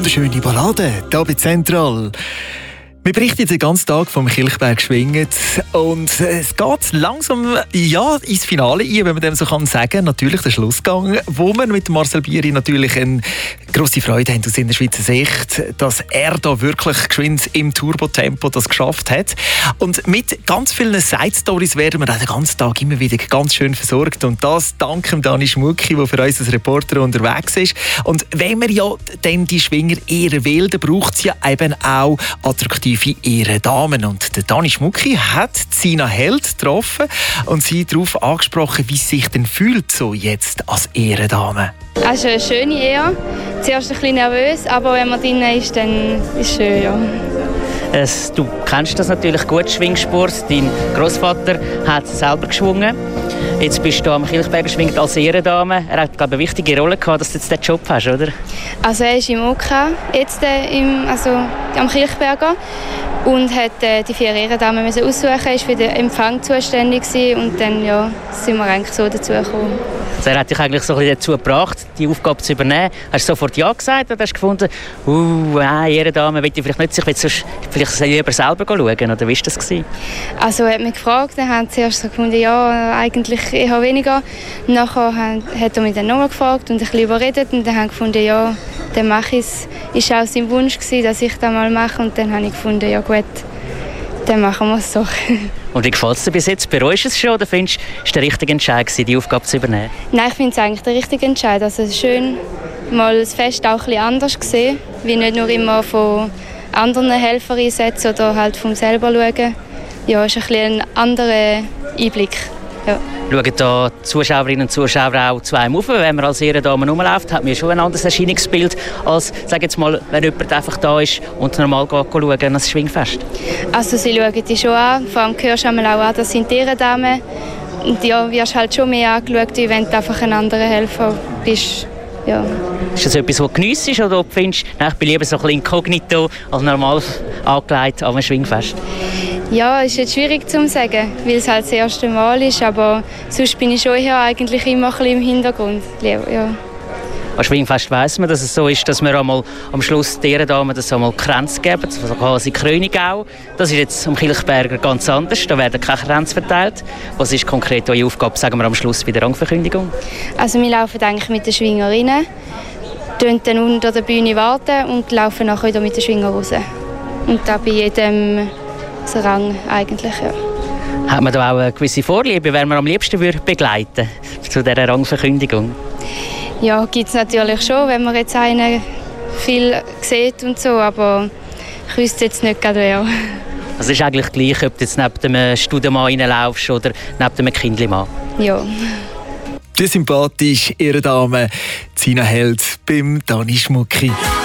wunderschöne Ballade hier bei Zentral. Wir berichten den ganzen Tag vom Kilchberg Schwingen und es geht langsam ins Finale ein, wenn man dem so sagen kann. Natürlich der Schlussgang, wo wir mit Marcel Bieri natürlich eine grosse Freude haben aus seiner Schweizer Sicht, dass er da wirklich geschwind im Turbotempo das geschafft hat. Und mit ganz vielen Side-Stories werden wir auch den ganzen Tag immer wieder ganz schön versorgt. Und das dank dem Dani Schmucki, der für uns als Reporter unterwegs ist. Und wenn man ja dann die Schwinger eher will, dann braucht es ja eben auch attraktive Ehrendamen. Und der Dani Schmucki hat Zina Held getroffen und sie darauf angesprochen, wie sie sich denn fühlt so jetzt als Ehrendame. Es ist eine schöne Ehe. Zuerst ein bisschen nervös, aber wenn man drin ist, dann ist es schön, ja. Du kennst das natürlich gut, Schwingsport. Dein Großvater hat selber geschwungen. Jetzt bist du am Kilchberger Schwingen als Ehrendame. Er hat, glaube ich, eine wichtige Rolle gehabt, dass du jetzt diesen Job hast, oder? Also er ist im OK, jetzt am Kilchberger. Und hat die 4 Ehrendamen aussuchen, er war für den Empfang zuständig und dann sind wir eigentlich so dazu gekommen. Also er hat dich eigentlich so ein bisschen dazu gebracht, die Aufgabe zu übernehmen. Hast du sofort Ja gesagt oder hast du gefunden, Ehrendame will ich vielleicht nicht, ich will vielleicht lieber selber schauen, oder wie war das? Also er hat mich gefragt, dann haben sie erst so gefunden, ja, eigentlich eher weniger. Nachher hat er mich dann nochmal gefragt und ein bisschen überredet und dann haben gefunden, ja, dann mache ich es. Es war auch sein Wunsch, dass ich das mal mache und dann habe ich gefunden, ja gut, dann machen wir es doch. Und wie gefällt es dir bis jetzt? Bereust du es schon oder findest du, es war der richtige Entscheid, die Aufgabe zu übernehmen? Nein, ich finde es eigentlich der richtige Entscheid. Also es ist schön, mal das Fest auch ein bisschen anders zu sehen, wie nicht nur immer von anderen Helfern einsetzen oder halt vom selber schauen. Ja, es ist ein bisschen ein anderer Einblick. Ja. Schauen da die Zuschauerinnen und Zuschauer auch zu einem auf. Wenn man als Ehrendame rumläuft, hat man schon ein anderes Erscheinungsbild, als sag jetzt mal, wenn jemand einfach da ist und normal schauen an das Schwingfest. Also sie schauen die schon an, vor allem hörst du auch an, das sind die Ehrendamen. Und ja, wirst halt schon mehr angeschaut, wie wenn du einfach ein anderer Helfer bist. Ja. Ist das etwas, was du geniessest, oder ob du findest, ich bin lieber so ein bisschen inkognito als normal angelegt an einem Schwingfest? Ja, ist jetzt schwierig zu sagen, weil es halt das erste Mal ist, aber sonst bin ich schon eher eigentlich immer ein bisschen im Hintergrund. Ja. Am Schwingfest weiss man, dass es so ist, dass wir einmal am Schluss die Ehrendamen Kränze geben, also quasi Krönung auch. Das ist jetzt am Kilchberger ganz anders, da werden keine Kränze verteilt. Was ist konkret eure Aufgabe, sagen wir am Schluss bei der Rangverkündigung? Also wir laufen eigentlich mit den Schwingerinnen, dann unter der Bühne warten und laufen nachher wieder mit den Schwingern raus. Und da bei jedem Rang eigentlich, ja. Hat man da auch eine gewisse Vorliebe, wenn man am liebsten begleiten zu dieser Rangverkündigung? Ja, gibt es natürlich schon, wenn man jetzt einen viel sieht und so, aber ich wüsste jetzt nicht gerade wer. Also es ist eigentlich gleich, ob du jetzt neben einem Studenmann reinlaufst oder neben einem Kindlemann? Ja. Die sympathische Ehrendame Zina Held beim Dani Schmucki.